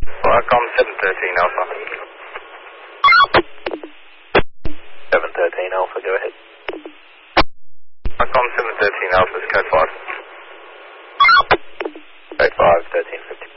Qualcomm 713 Alpha. 713 Alpha, go ahead. Qualcomm 713 Alpha is code 5. Code 5, 1350.